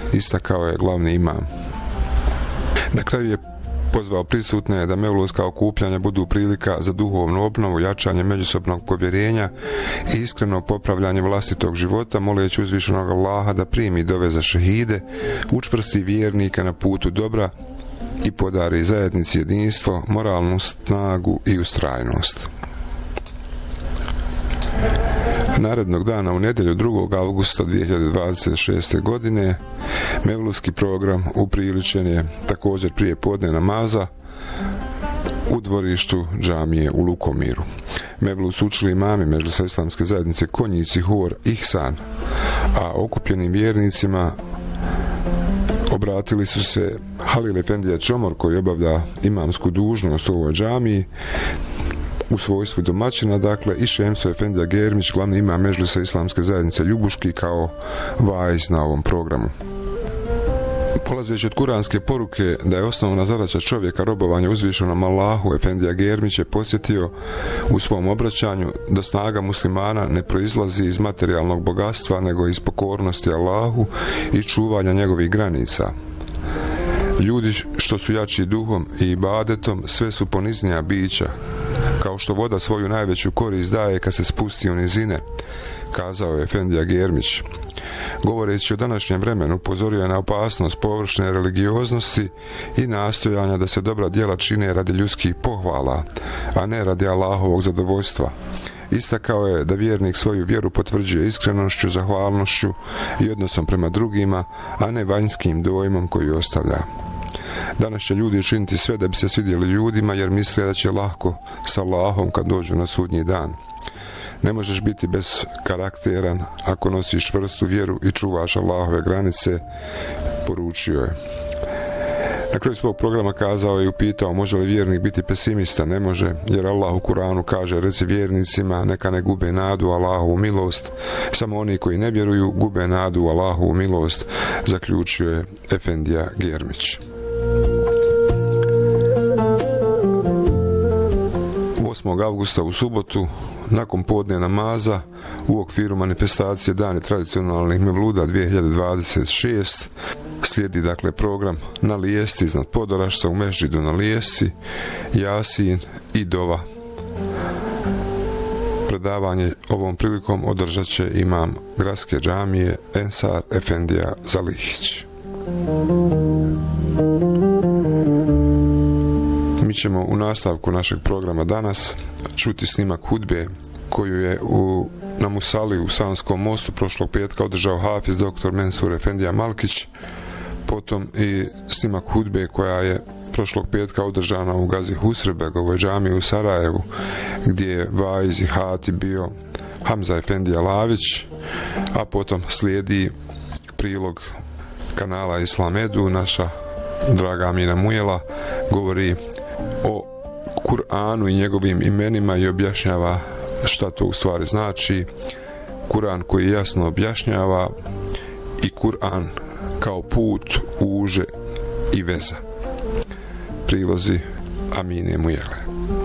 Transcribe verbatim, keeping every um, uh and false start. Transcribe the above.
istakao je glavni imam. Na kraju je pozvao prisutne da mevludska okupljanja budu prilika za duhovnu obnovu, jačanje međusobnog povjerenja i iskreno popravljanje vlastitog života, moleći uzvišenog Allaha da primi dove za šehide, učvrsti vjernike na putu dobra i podari zajednici jedinstvo, moralnu snagu i ustrajnost. Narednog dana u nedjelju drugog avgusta dvije hiljade dvadeset šeste. godine mevludski program upriličen je također prije podne namaza u dvorištu džamije u Lukomiru. Mevlud su učili imami Medžlisa islamske zajednice Konjici, Hor, Ihsan, a okupljenim vjernicima obratili su se Halil Efendija Čomor, koji obavlja imamsku dužnost u ovoj džamiji u svojstvu domaćina, dakle, i Šemso Efendija Germić, glavni imam Medžlisa islamske zajednice Ljubuški, kao vajz na ovom programu. Polazeći od kuranske poruke da je osnovna zadaća čovjeka robovanje uzvišenom Allahu, Efendija Germić je posjetio u svom obraćanju da snaga muslimana ne proizlazi iz materijalnog bogatstva, nego iz pokornosti Allahu i čuvanja njegovih granica. Ljudi što su jači duhom i ibadetom sve su poniznija bića, kao što voda svoju najveću korist daje kad se spusti u nizine, kazao je Efendija Germić. Govoreći o današnjem vremenu, upozorio je na opasnost površne religioznosti i nastojanja da se dobra djela čine radi ljudskih pohvala, a ne radi Allahovog zadovoljstva. Istakao je da vjernik svoju vjeru potvrđuje iskrenošću, zahvalnošću i odnosom prema drugima, a ne vanjskim dojmom koji ostavlja. Danas će ljudi činiti sve da bi se svidjeli ljudima, jer misle da će lako sa Allahom kad dođu na sudnji dan. Ne možeš biti bezkarakteran ako nosiš čvrstu vjeru i čuvaš Allahove granice, poručio je. Na kraju svog programa kazao je i upitao može li vjernik biti pesimista. Ne može, jer Allah u Kuranu kaže: reci vjernicima neka ne gube nadu Allahovu milost, samo oni koji ne vjeruju gube nadu Allahovu milost, zaključio je Efendija Germić. osmog avgusta u subotu, nakon podne namaza, u okviru manifestacije Dani tradicionalnih mevluda dvije hiljade dvadeset šeste, slijedi dakle program na Lijesci iznad Podorašca u Mešđidu na Lijesci, Jasin i Dova. Predavanje ovom prilikom održat će imam gradske džamije Ensar Efendija Zalihić. Mi ćemo u nastavku našeg programa danas čuti snimak hudbe koju je u, na Musali u Sanskom mostu prošlog petka održao Hafiz doktor Mensur Efendija Malkić, potom i snimak hudbe koja je prošlog petka održana u Gazi Husrebegovoj džamiji u Sarajevu, gdje je vaiz i hati bio Hamza Efendija Lavić, a potom slijedi prilog kanala Islam Edu. Naša draga Amina Mujela govori o Kur'anu i njegovim imenima i objašnjava šta to u stvari znači. Kur'an koji jasno objašnjava i Kur'an kao put, uže i veza. Prilozi Amine Mujele.